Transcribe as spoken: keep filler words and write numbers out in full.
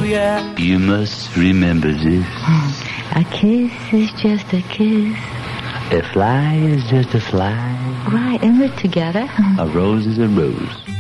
yeah. You must remember this. A kiss is just a kiss. A fly is just a fly. Right, and we're together. A rose is a rose.